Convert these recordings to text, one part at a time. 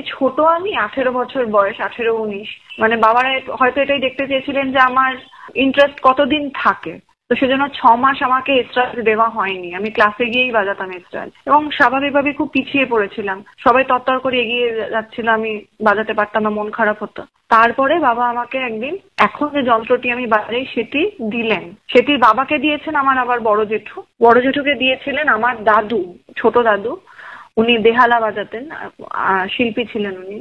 ছোট, আমি 18 বছর বয়স, 18-19, মানে বাবারা হয়তো এটাই দেখতে চেয়েছিলেন যে আমার ইন্টারেস্ট কতদিন থাকে। তো সেজন্য 6 মাস আমাকে এস্ট্রাজ দেওয়া হয়নি, আমি ক্লাসে গিয়েই বাজাতাম এস্ট্রাজ, এবং স্বাভাবিকভাবে খুব পিছিয়ে পড়েছিলাম, সবাই তরতর করে এগিয়ে যাচ্ছিল, আমি বাজাতে পারতাম না, মন খারাপ হতো। তারপরে বাবা আমাকে একদিন এখন যে যন্ত্রটি আমি বাজাই সেটি দিলেন। সেটি বাবাকে দিয়েছেন আমার আবার বড় জেঠু, বড় জেঠুকে দিয়েছিলেন আমার দাদু, ছোট দাদু। উনি বেহালা বাজাতেন, শিল্পী ছিলেন উনি।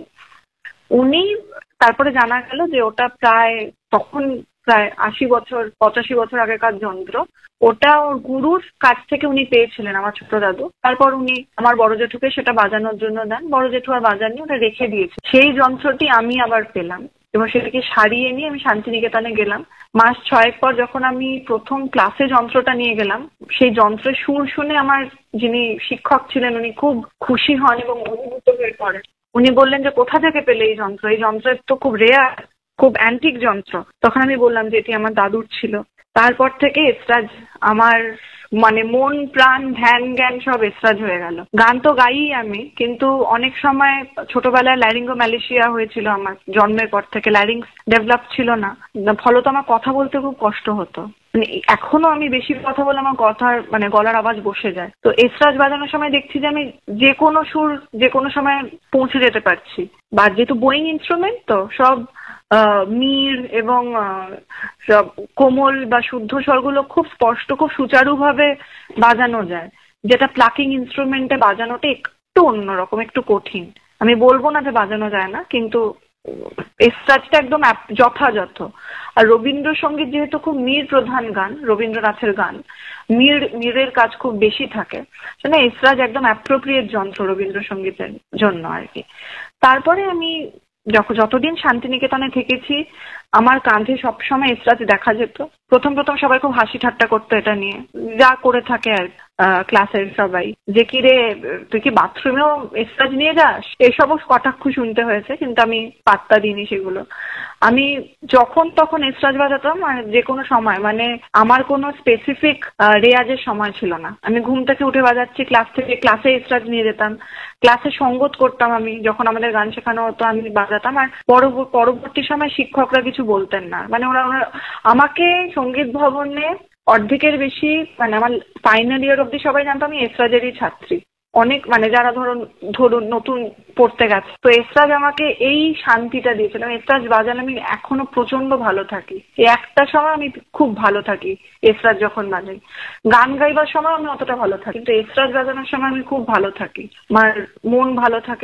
উনি তারপরে জানা গেল যে ওটা তখন প্রায় 80 বছর 85 বছর আগেকার যন্ত্র। ওটা ওর গুরুর কাছ থেকে উনি পেয়েছিলেন, আমার ছোট দাদু। তারপর উনি আমার বড় জেঠুকে সেটা বাজানোর জন্য দেন, বড় জেঠু আর বাজাননি, ওটা রেখে দিয়েছে। সেই যন্ত্রটি আমি আবার পেলাম এবং সেটাকে সারিয়ে নিয়ে আমি শান্তিনিকেতনে গেলাম। মাস 6 পর যখন আমি প্রথম ক্লাসে যন্ত্রটা নিয়ে গেলাম, সেই যন্ত্রের সুর শুনে আমার যিনি শিক্ষক ছিলেন উনি খুব খুশি হন এবং অভিভূত হয়ে পড়েন। উনি বললেন যে কোথা থেকে পেলে এই যন্ত্র, এই যন্ত্রের তো খুব রেয়ার, খুব অ্যান্টিক যন্ত্র। তখন আমি বললাম যে এটি আমার দাদুর ছিল। তারপর থেকে এস্ট্রাজ আমার মানে মন প্রাণ ধ্যান জ্ঞান সব এস্ট্রাজ হয়ে গেল। গান তো গাই আমি, কিন্তু অনেক সময় ছোটবেলায় ল্যারিঙ্গোম্যালেশিয়া হয়েছিল আমার, জন্মের পর থেকে ল্যারিংস ডেভেলপ ছিল না, ফলত আমার কথা বলতে খুব কষ্ট হতো। মানে এখনো আমি বেশি কথা বলে আমার গলার আওয়াজ বসে যায়। তো এস্ট্রাজ বাজানোর সময় দেখছি যে আমি যে কোনো সুর যে কোনো সময় পৌঁছে যেতে পারছি। বা যেহেতু বোয়িং ইনস্ট্রুমেন্ট, তো সব মির এবং সব কোমল বা শুদ্ধ স্বরগুলো খুব স্পষ্ট, খুব সুচারুভাবে বাজানো যায়, যেটা প্লাকিং ইনস্ট্রুমেন্টে বাজানোটা একটু অন্যরকম, একটু কঠিন। আমি বলবো না যে বাজানো যায় না, কিন্তু এস্ট্রাজটা একদম যথাযথ। আর রবীন্দ্রসঙ্গীত যেহেতু খুব মির প্রধান গান, রবীন্দ্রনাথের গান, মিরের কাজ খুব বেশি থাকে, সেটা এস্ট্রাজ একদম অ্যাপ্রোপ্রিয়েট যন্ত্র রবীন্দ্রসঙ্গীতের জন্য আর কি। তারপরে আমি যতদিন শান্তিনিকেতনে থেকেছি আমার কাঁধে সবসময় এস্ট্রাজ দেখা যেত। প্রথম প্রথম সবাই খুব হাসি ঠাট্টা করতো এটা নিয়ে, যা করে থাকে আর ক্লাসের সবাই, যে কি রে তুই কি বাথরুমেও এস্ট্রাজ নিয়ে যাস, এসবও কটাক্ষ শুনতে হয়েছে, কিন্তু আমি পাত্তা দিইনি সেগুলো। আমি যখন তখন এস্ট্রাজ বাজাতাম, আর যে কোনো সময়, মানে আমার কোনো স্পেসিফিক রেয়াজের সময় ছিল না। আমি ঘুম থেকে উঠে বাজাচ্ছি, ক্লাস থেকে ক্লাসে এস্ট্রাজ নিয়ে যেতাম, ক্লাসে সঙ্গত করতাম। আমি যখন আমাদের গান শেখানো হতো আমি বাজাতাম, আর পরবর্তী সময় শিক্ষকরা কিছু বলতেন না। মানে ওরা আমাকে সঙ্গীত ভবনে অর্ধেকের বেশি, মানে আমার ফাইনাল ইয়ার অব্দি সবাই জানতো আমি এস্ট্রাজেরই ছাত্রী। অনেক মানে যারা ধরুন নতুন পড়তে গেছে, তো এস্ট্রাজ আমাকে এই শান্তিটা দিয়েছিল। এস্ট্রাজ বাজালে আমি এখনো প্রচন্ড ভালো থাকি। এই একটা সময় আমি খুব ভালো থাকি এস্ট্রাজ যখন বাজাই। গান গাইবার সময় আমি অতটা ভালো থাকি, কিন্তু এস্ট্রাজ বাজানোর সময় আমি খুব ভালো থাকি। আমার মন ভালো থাকে,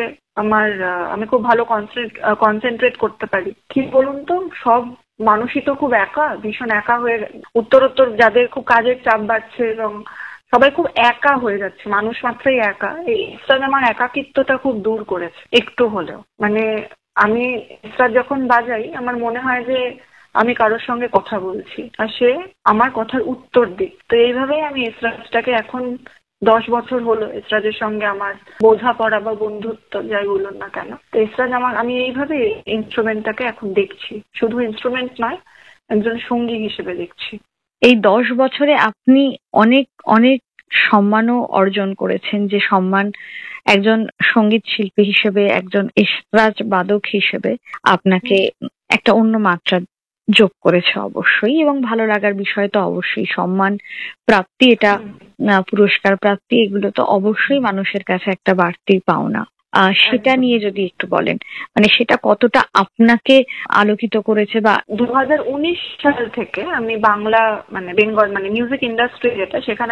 আমি খুব ভালো কনসেন্ট্রেট করতে পারি। কি বলুন তো, সব মানুষই তো খুব একা, ভীষণ একা হয়ে উত্তর যাদের খুব কাজের চাপ বাড়ছে এবং সবাই খুব একা হয়ে যাচ্ছে, মানুষ মাত্রই একা। এই এস্ট্রাজ আমার একাকিত্বটা খুব দূর করেছে একটু হলেও। মানে আমি এস্ট্রাজ যখন বাজাই আমার মনে হয় যে আমি কারোর সঙ্গে কথা বলছি, আর সে আমার কথার উত্তর দিক। তো এইভাবেই আমি এস্ট্রাজটাকে এখন 10 বছর হলো এস্ট্রাজের সঙ্গে আমার বোঝাপড়া বা বন্ধুত্ব যাই বলুন না কেন। তো এস্ট্রাজ আমি এইভাবে ইনস্ট্রুমেন্টটাকে এখন দেখছি, শুধু ইনস্ট্রুমেন্ট নয়, একজন সঙ্গী হিসেবে দেখছি। এই 10 বছরে আপনি অনেক অনেক সম্মানও অর্জন করেছেন, যে সম্মান একজন সঙ্গীত শিল্পী হিসেবে, একজন এস্ট্রাজ বাদক হিসেবে আপনাকে একটা অন্য মাত্রা যোগ করেছে অবশ্যই। এবং ভালো লাগার বিষয় তো অবশ্যই, সম্মান প্রাপ্তি, এটা পুরস্কার প্রাপ্তি, এগুলো তো অবশ্যই মানুষের কাছে একটা বাড়তি পাওনা। সেটা নিয়ে যদি একটু বলেন, মানে সেটা কতটা আপনাকে আলোকিত করেছে। বা 2019 সাল থেকে আমি বাংলা মানে বেঙ্গল মানে মিউজিক ইন্ডাস্ট্রি যেটা, সেখানে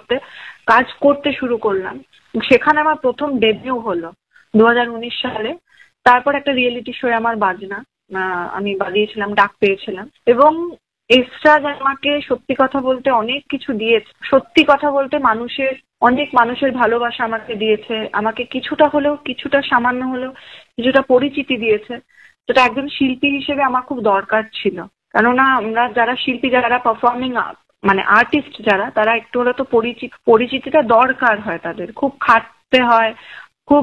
কাজ করতে শুরু করলাম। সেখানে আমার প্রথম ডেবিউ হলো 2019 সালে। তারপর একটা রিয়েলিটি শো আমার বাজনা আমি বাজিয়েছিলাম, ডাক পেয়েছিলাম। এবং এস্ট্রাজ আমাকে সত্যি কথা বলতে অনেক কিছু দিয়েছে। সত্যি কথা বলতে অনেক মানুষের ভালোবাসা আমাকে দিয়েছে, আমাকে কিছুটা হলেও, কিছুটা সামান্য হলেও কিছুটা পরিচিতি দিয়েছে, যেটা একজন শিল্পী হিসেবে আমার খুব দরকার ছিল। কেননা আমরা যারা শিল্পী, যারা পারফর্মিং মানে আর্টিস্ট যারা, তারা একটু হলে তো পরিচিতিটা দরকার হয়, তাদের খুব খাটতে হয়, খুব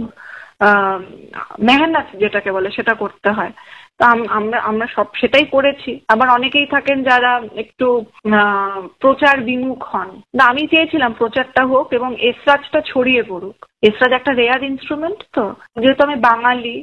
মেহনত যেটাকে বলে সেটা করতে হয়। তা আমরা সব সেটাই করেছি। আবার অনেকেই থাকেন যারা একটু প্রচার বিমুখ হন। না, আমি চেয়েছিলাম প্রচারটা হোক এবং এস্ট্রাজটা ছড়িয়ে পড়ুক। এস্ট্রাজ একটা রেয়ার ইনস্ট্রুমেন্ট, তো যেহেতু আমি বাঙালি,